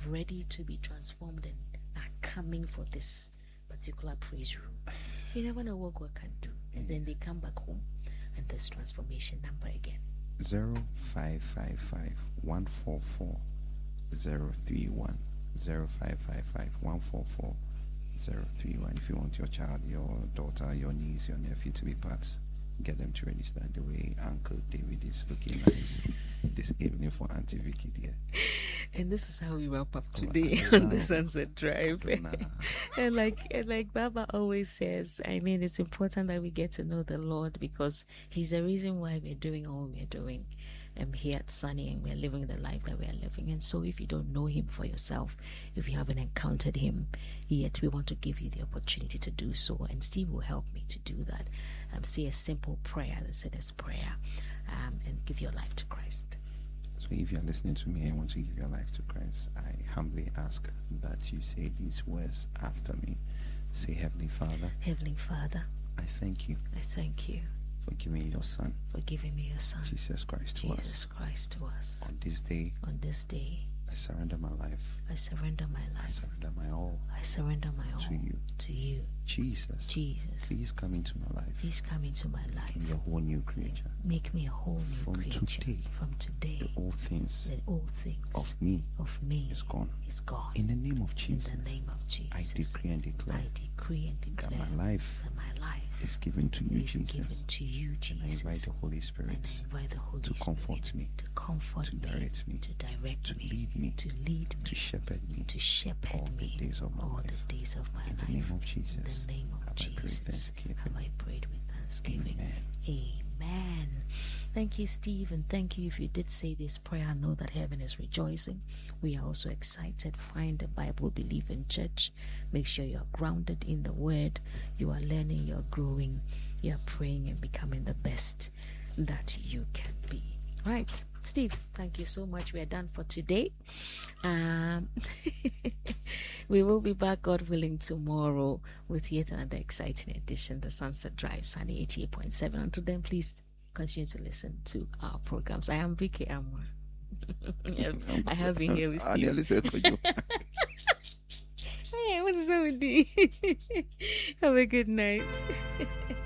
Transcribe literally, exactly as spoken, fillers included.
ready to be transformed and are coming for this particular praise room. You never know what God can do. And then they come back home and this transformation number again. zero five five five one four four zero three one. zero five five five one four four zero three one. If you want your child, your daughter, your niece, your nephew to be part, get them to register the way Uncle David is looking nice this evening for Auntie Vicky dear. And this is how we wrap up today oh, on the Sunset Drive. and like and like Baba always says, I mean, it's important that we get to know the Lord because He's the reason why we're doing all we're doing. I'm here at Sunny and we're living the life that we are living. And so if you don't know Him for yourself, if you haven't encountered Him yet, we want to give you the opportunity to do so. And Steve will help me to do that. Um, say a simple prayer, the sinner's prayer, um, and give your life to Christ. So if you're listening to me and want to give your life to Christ, I humbly ask that you say these words after me. Say, Heavenly Father. Heavenly Father. I thank you. I thank you. For giving your Son. For giving me your Son. Jesus Christ to Jesus us. Jesus Christ to us. On this day. On this day. I surrender my life. I surrender my life. I surrender my all. I surrender my all. To you. To you. Jesus. Jesus. Please come into my life. Please come into my life. Make me a whole new creature. Make me a whole new From creature. Today, From today. The all things. The all things. Of me. Of me. Is gone. Is gone. In the name of Jesus. In the name of Jesus. I decree and declare. I decree and declare. That my life. That my life. Is given to you, is Jesus. Given to you, Jesus. And I invite the Holy Spirit. And I invite the Holy to Spirit comfort me. To comfort to me. direct me. To direct to me. lead me. To lead me. To shepherd me. To shepherd all me. The days of my all life. the days of my In life. the name of Jesus. In the name of have Jesus. I have I prayed with thanksgiving? Amen. Amen. Thank you, Steve, and thank you if you did say this prayer. Know that heaven is rejoicing. We are also excited. Find a Bible believing church. Make sure you are grounded in the Word. You are learning, you are growing, you are praying and becoming the best that you can be. Right, Steve, thank you so much. We are done for today. Um, we will be back, God willing, tomorrow with yet another exciting edition, the Sunset Drive, Sunny eighty-eight point seven. Until then, please continue to listen to our programs. I am Vicky Amwa. I have been here with Steve. Hey, what's up with you? Have a good night.